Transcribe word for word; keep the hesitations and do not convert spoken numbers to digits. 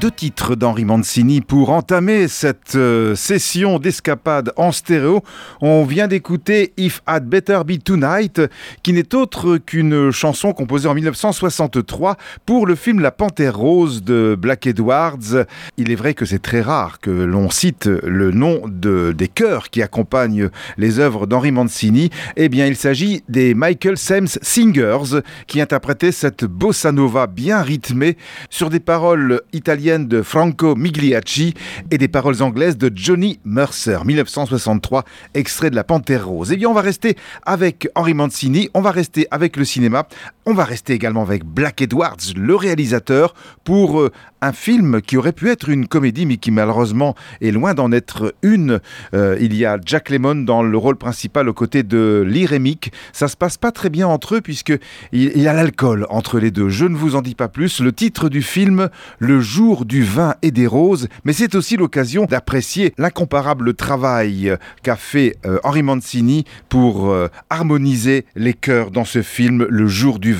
deux titres d'Henry Mancini pour entamer cette euh, session d'escapade en stéréo. On vient d'écouter If Had Better Be Tonight, qui n'est autre qu'une chanson composée en dix-neuf cent soixante-trois pour le film La Panthère Rose de Black Edwards. Il est vrai que c'est très rare que l'on cite le nom de, des chœurs qui accompagnent les œuvres d'Henry Mancini. Eh bien, il s'agit des Michael Sammes Singers qui interprétaient cette bossa nova bien rythmée sur des paroles italiennes de Franco Migliacci et des paroles anglaises de Johnny Mercer. dix-neuf cent soixante-trois, extrait de La Panthère Rose. Eh bien, on va rester avec Henry Mancini, on va rester avec le cinéma, on va rester également avec Black Edwards, le réalisateur, pour euh, un film qui aurait pu être une comédie, mais qui malheureusement est loin d'en être une. Euh, il y a Jack Lemmon dans le rôle principal aux côtés de Lee Remick. Ça se passe pas très bien entre eux, puisque il, il y a l'alcool entre les deux. Je ne vous en dis pas plus. Le titre du film, Le jour du vin et des roses, mais c'est aussi l'occasion d'apprécier l'incomparable travail qu'a fait euh, Henry Mancini pour euh, harmoniser les chœurs dans ce film, Le jour du vin